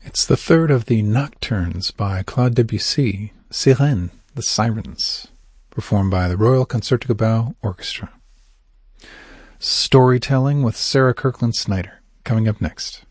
It's the third of the Nocturnes by Claude Debussy, Sirène, the Sirens, performed by the Royal Concertgebouw Orchestra. Storytelling with Sarah Kirkland Snyder, coming up next.